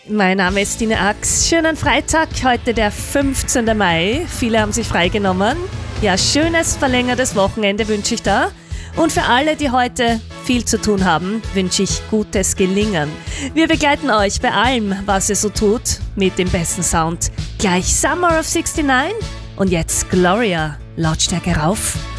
Mein Name ist Stine Ax. Schönen Freitag, heute der 15. Mai. Viele haben sich freigenommen. Ja, schönes verlängertes Wochenende wünsche ich da. Und für alle, die heute viel zu tun haben, wünsche ich gutes Gelingen. Wir begleiten euch bei allem, was ihr so tut, mit dem besten Sound. Gleich Summer of 69 und jetzt Gloria. Lautstärke rauf.